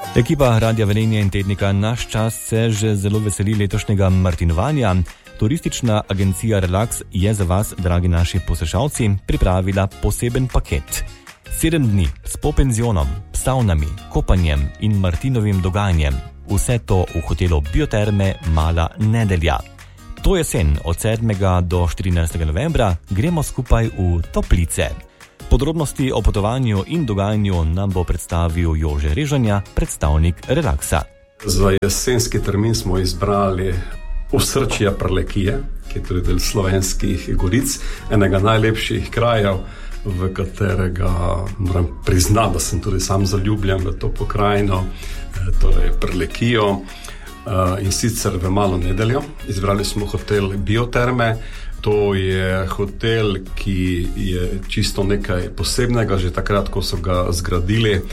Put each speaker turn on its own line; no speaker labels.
Ekipa Radia Velenje in tednika Naš čas se že zelo veseli letošnjega martinovanja. Turistična agencija Relax je za vas, dragi naši poslušalci, pripravila poseben paket. 7 dni s popenzionom, savnami, kopanjem in martinovim dogajanjem. Vse to v hotelu Bioterme Mala Nedelja. To jesen od 7. do 14. novembra gremo skupaj v Toplice. Podrobnosti o potovanju in dogajanju nam bo predstavil Jože Režanja, predstavnik Relaxa.
Za jesenski termin smo izbrali osrčje Prlekije, ki je tudi del Slovenskih goric, enega najlepših krajev, v katerega moram priznati, da sem tudi sam zaljubljen v to pokrajino, torej Prlekijo, in sicer v Malo Nedeljo. Izbrali smo hotel Bioterme. To je hotel, ki je čisto nekaj posebnega, že takrat, ko so ga zgradili.